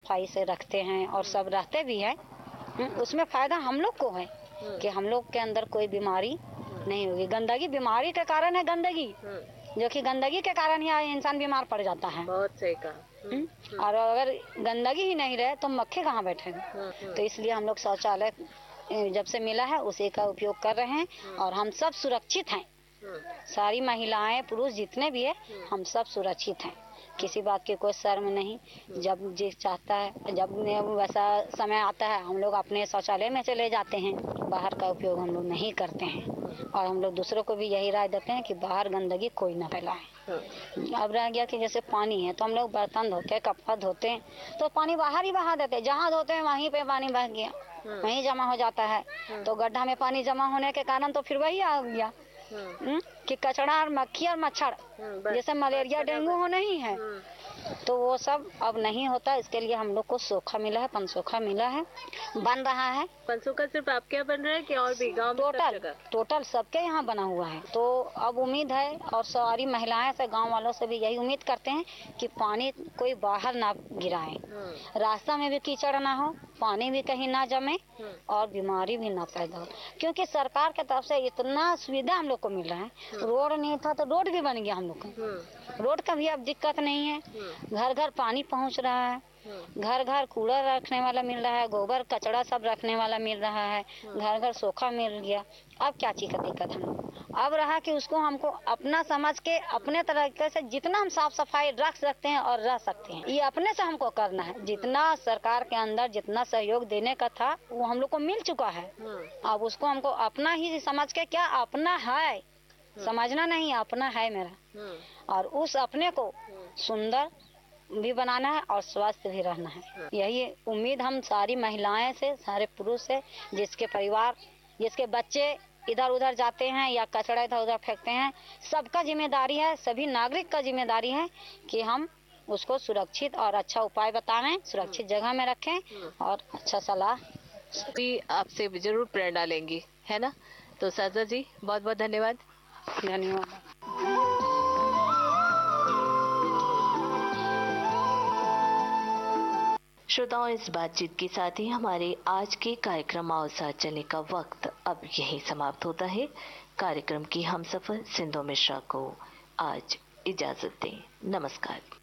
सफाई से रखते हैं और सब रहते भी हैं, उसमें फायदा हम लोग को है कि हम लोग के अंदर कोई बीमारी नहीं होगी। गंदगी बीमारी के कारण है, गंदगी जो कि गंदगी के कारण ही इंसान बीमार पड़ जाता है। बहुत सही कहा। और अगर गंदगी ही नहीं रहे तो मक्खी कहाँ बैठेंगे। तो इसलिए हम लोग शौचालय जब से मिला है उसी का उपयोग कर रहे हैं और हम सब सुरक्षित हैं। सारी महिलाएं पुरुष जितने भी है हम सब सुरक्षित हैं, किसी बात की कोई शर्म नहीं। जब जी चाहता है, जब वैसा समय आता है हम लोग अपने शौचालय में चले जाते हैं, बाहर का उपयोग हम लोग नहीं करते हैं। और हम लोग दूसरों को भी यही राय देते हैं कि बाहर गंदगी कोई ना फैलाए। अब रह गया कि जैसे पानी है तो हम लोग बर्तन धोते कपड़ा धोते हैं तो पानी बाहर ही बहा देते हैं, जहाँ धोते हैं वहीं पे पानी बह गया, वहीं जमा हो जाता है। तो गड्ढा में पानी जमा होने के कारण तो फिर वही आ गया कि कचरा और मक्खी और मच्छर, जैसे मलेरिया डेंगू हो नहीं है तो वो सब अब नहीं होता। इसके लिए हम लोग को सोखा मिला है, पनसोखा मिला है, बन रहा है। पनसोखा सिर्फ आपके यहाँ बन रहा है कि और भी गांव में? टोटल सबके यहाँ बना हुआ है। तो अब उम्मीद है और सारी महिलाएं से गांव वालों से भी यही उम्मीद करते हैं कि पानी कोई बाहर ना गिराए, रास्ता में भी कीचड़ ना हो, पानी भी कहीं ना जमे और बीमारी भी ना पैदा हो। क्योंकि सरकार की तरफ से इतना सुविधा हम लोग को मिल रहा है। रोड नहीं था तो रोड भी बन गया हम लोग का, रोड का भी अब दिक्कत नहीं है। घर घर पानी पहुंच रहा है, घर घर कूड़ा रखने वाला मिल रहा है, गोबर कचड़ा सब रखने वाला मिल रहा है, घर घर सोखा मिल गया। अब क्या चीज का दिक्कत हम लोग, अब रहा कि उसको हमको अपना समझ के अपने तरीके से जितना हम साफ सफाई रख सकते हैं और रह सकते हैं ये अपने से हमको करना है। जितना सरकार के अंदर जितना सहयोग देने का था वो हम लोग को मिल चुका है। अब उसको हमको अपना ही समझ के, क्या अपना है, समझना नहीं, अपना है मेरा, और उस अपने को सुंदर भी बनाना है और स्वस्थ भी रहना है। यही उम्मीद हम सारी महिलाएं से, सारे पुरुष से, जिसके परिवार, जिसके बच्चे इधर उधर जाते हैं या कचरा इधर उधर फेंकते हैं, सबका जिम्मेदारी है, सभी नागरिक का जिम्मेदारी है कि हम उसको सुरक्षित और अच्छा उपाय बताएं, सुरक्षित जगह में रखें और अच्छा सलाह आपसे जरूर प्रेरणा लेंगी, है ना? तो साजा जी बहुत बहुत धन्यवाद। धन्यवाद। श्रोताओं, इस बातचीत के साथ ही हमारे आज के कार्यक्रम आओ साथ चलने का वक्त अब यही समाप्त होता है। कार्यक्रम की हमसफर सिंधु मिश्रा को आज इजाजत दें। नमस्कार।